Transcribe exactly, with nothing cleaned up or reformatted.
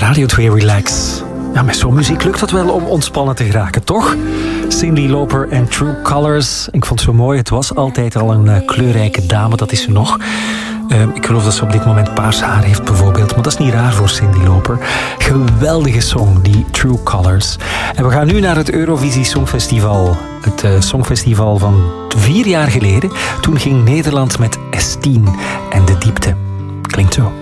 Radio twee Relax. Ja, met zo'n muziek lukt dat wel om ontspannen te geraken, toch? Cyndi Lauper en True Colors. Ik vond het zo mooi. Het was altijd al een uh, kleurrijke dame, dat is ze nog. Uh, ik geloof dat ze op dit moment paars haar heeft bijvoorbeeld. Maar dat is niet raar voor Cyndi Lauper. Geweldige song, die True Colors. En we gaan nu naar het Eurovisie Songfestival. Het uh, Songfestival van vier jaar geleden. Toen ging Nederland met S tien en De Diepte. Klinkt zo.